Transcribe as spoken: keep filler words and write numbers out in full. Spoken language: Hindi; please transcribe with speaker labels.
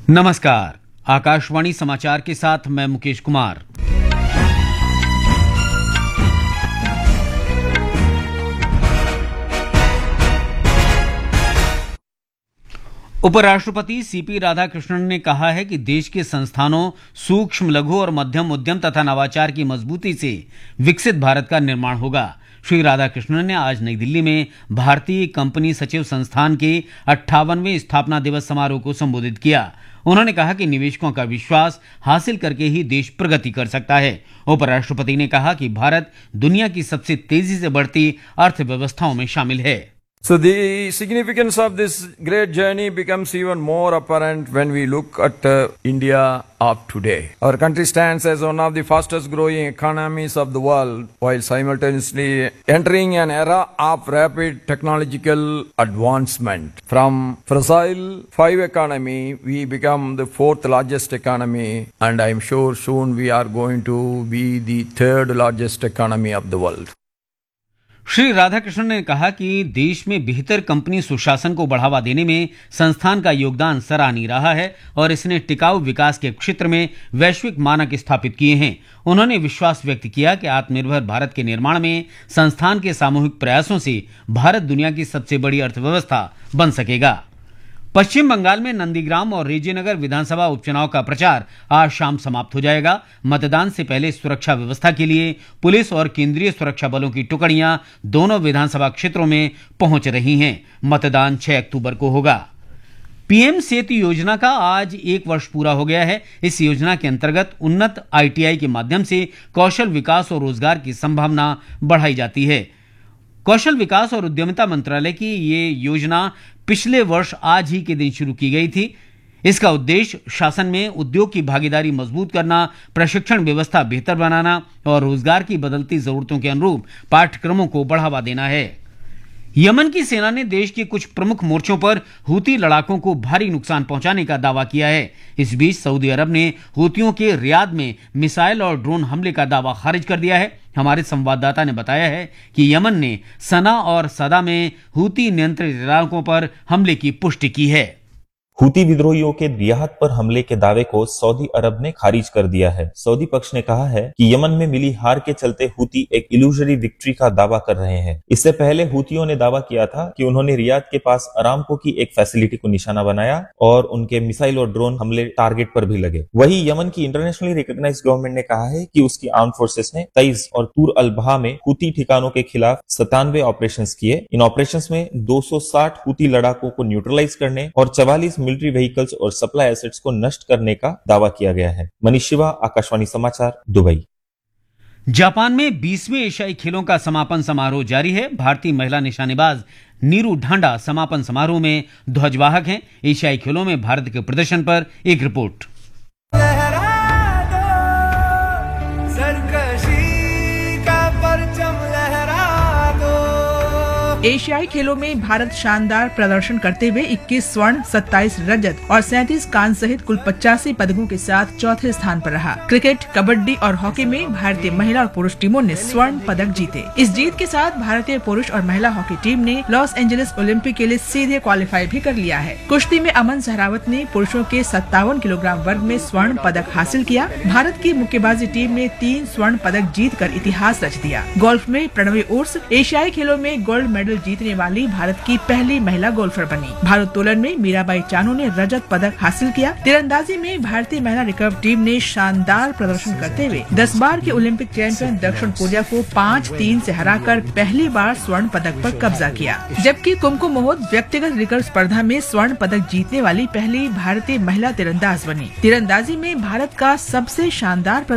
Speaker 1: नमस्कार, आकाशवाणी समाचार के साथ मैं मुकेश कुमार। उपराष्ट्रपति सीपी राधाकृष्णन ने कहा है कि देश के संस्थानों, सूक्ष्म, लघु और मध्यम उद्यम तथा नवाचार की मजबूती से विकसित भारत का निर्माण होगा। श्री राधाकृष्णन ने आज नई दिल्ली में भारतीय कंपनी सचिव संस्थान के अट्ठावनवें स्थापना दिवस समारोह को संबोधित किया। उन्होंने कहा कि निवेशकों का विश्वास हासिल करके ही देश प्रगति कर सकता है। उपराष्ट्रपति ने कहा कि भारत दुनिया की सबसे तेजी से बढ़ती अर्थव्यवस्थाओं में शामिल है।
Speaker 2: So the significance of this great journey becomes even more apparent when we look at uh, India of today. Our country stands as one of the fastest growing economies of the world while simultaneously entering an era of rapid technological advancement. From fragile five economy, we become the fourth largest economy, and I am sure soon we are going to be the third largest economy of the world.
Speaker 1: Shri Radhakrishnan ने कहा कि देश में बेहतर कंपनी सुशासन को बढ़ावा देने में संस्थान का योगदान सराहनीय रहा है और इसने टिकाऊ विकास के क्षेत्र में वैश्विक मानक स्थापित किए हैं। उन्होंने विश्वास व्यक्त किया कि आत्मनिर्भर भारत के निर्माण में संस्थान के सामूहिक प्रयासों से भारत दुनिया की सबसे बड़ी अर्थव्यवस्था बन सकेगा। पश्चिम बंगाल में नंदीग्राम और रेजीनगर विधानसभा उपचुनाव का प्रचार आज शाम समाप्त हो जाएगा। मतदान से पहले सुरक्षा व्यवस्था के लिए पुलिस और केंद्रीय सुरक्षा बलों की टुकड़ियां दोनों विधानसभा क्षेत्रों में पहुंच रही हैं। मतदान छह अक्टूबर को होगा। पीएम सेतु योजना का आज एक वर्ष पूरा हो गया है। इस योजना के अंतर्गत उन्नत आईटीआई के माध्यम से कौशल विकास और रोजगार की संभावना बढ़ाई जाती है। कौशल विकास और उद्यमिता मंत्रालय की ये योजना पिछले वर्ष आज ही के दिन शुरू की गई थी। इसका उद्देश्य शासन में उद्योग की भागीदारी मजबूत करना, प्रशिक्षण व्यवस्था बेहतर बनाना और रोजगार की बदलती जरूरतों के अनुरूप पाठ्यक्रमों को बढ़ावा देना है। यमन की सेना ने देश के कुछ प्रमुख मोर्चों पर हूती लड़ाकों को भारी नुकसान पहुंचाने का दावा किया है। इस बीच सऊदी अरब ने हूतियों के रियाद में मिसाइल और ड्रोन हमले का दावा खारिज कर दिया है। हमारे संवाददाता ने बताया है कि यमन ने सना और सदा में हूती नियंत्रित इलाकों पर हमले की पुष्टि की है।
Speaker 3: हूती विद्रोहियों के रियाद पर हमले के दावे को सऊदी अरब ने खारिज कर दिया है। सऊदी पक्ष ने कहा है कि यमन में मिली हार के चलते हूती एक इल्यूजरी विक्ट्री का दावा कर रहे हैं। इससे पहले हूतियों ने दावा किया था कि उन्होंने रियाद के पास अरामको की एक फैसिलिटी को निशाना बनाया और उनके मिसाइल और ड्रोन हमले टारगेट पर भी लगे। वहीं यमन की इंटरनेशनली रिकॉग्नाइज्ड गवर्नमेंट ने कहा है कि उसकी आर्म फोर्सेस ने तेईस और तूर अल बहा में हूती ठिकानों के खिलाफ सतानवे ऑपरेशन किए। इन ऑपरेशन में दो सौ साठ हूती लड़ाकों को न्यूट्रलाइज करने और चवालीस मिलिट्री व्हीकल्स और सप्लाई एसेट्स को नष्ट करने का दावा किया गया है। मनीष शिवा, आकाशवाणी समाचार, दुबई।
Speaker 1: जापान में बीसवें एशियाई खेलों का समापन समारोह जारी है। भारतीय महिला निशानेबाज नीरू ढांडा समापन समारोह में ध्वजवाहक हैं। एशियाई खेलों में भारत के प्रदर्शन पर एक रिपोर्ट।
Speaker 4: एशियाई खेलों में भारत शानदार प्रदर्शन करते हुए इक्कीस स्वर्ण, सत्ताईस रजत और सैंतीस कांस्य सहित कुल पचासी पदकों के साथ चौथे स्थान पर रहा। क्रिकेट, कबड्डी और हॉकी में भारतीय महिला और पुरुष टीमों ने स्वर्ण पदक जीते। इस जीत के साथ भारतीय पुरुष और महिला हॉकी टीम ने लॉस एंजलिस ओलंपिक के लिए सीधे क्वालिफाई भी कर लिया है। कुश्ती में अमन सहरावत ने पुरुषों के सत्तावन किलोग्राम वर्ग में स्वर्ण पदक हासिल किया। भारत की मुक्केबाजी टीम ने तीन स्वर्ण पदक जीत कर इतिहास रच दिया। गोल्फ में प्रणवी उर्स एशियाई खेलों में गोल्ड मेडल जीतने वाली भारत की पहली महिला गोल्फर बनी। भारोत्तोलन में मीराबाई चानू ने रजत पदक हासिल किया। तीरंदाजी में भारतीय महिला रिकर्व टीम ने शानदार प्रदर्शन करते हुए दस बार के ओलंपिक चैंपियन दक्षिण कोरिया को पाँच तीन से हराकर पहली बार स्वर्ण पदक पर कब्जा किया। जबकि कुमकुम मोहत व्यक्तिगत रिकर्व स्पर्धा में स्वर्ण पदक जीतने वाली पहली भारतीय महिला तीरंदाज बनी। तीरंदाजी में भारत का सबसे शानदार